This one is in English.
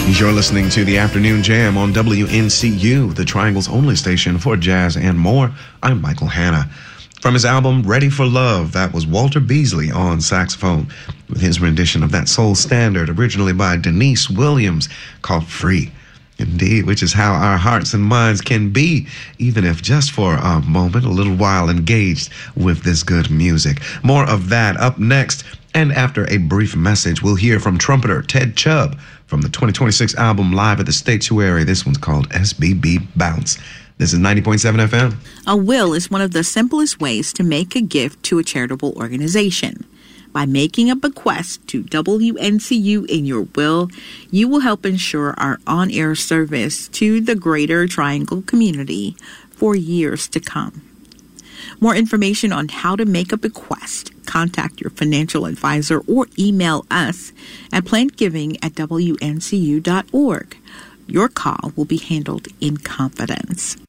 You're listening to the Afternoon Jam on WNCU, the Triangle's only station for jazz and more. I'm Michael Hanna. From his album Ready for Love, that was Walter Beasley on saxophone with his rendition of that soul standard originally by Denise Williams called Free. Indeed, which is how our hearts and minds can be, even if just for a moment, a little while engaged with this good music. More of that up next. And after a brief message, we'll hear from trumpeter Ted Chubb from the 2026 album Live at the Statuary. This one's called SBB Bounce. This is 90.7 FM. A will is one of the simplest ways to make a gift to a charitable organization. By making a bequest to WNCU in your will, you will help ensure our on-air service to the Greater Triangle community for years to come. More information on how to make a bequest, contact your financial advisor or email us at plantgiving@wncu.org. Your call will be handled in confidence.